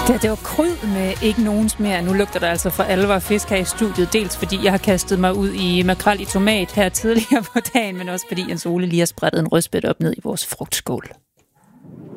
Det var kryd med ikke nogens mere. Nu lugter der altså for alvor fisk her i studiet. Dels fordi jeg har kastet mig ud i makrel i tomat her tidligere på dagen, men også fordi Jens Ole lige har sprættet en rødspætte op ned i vores frugtskål.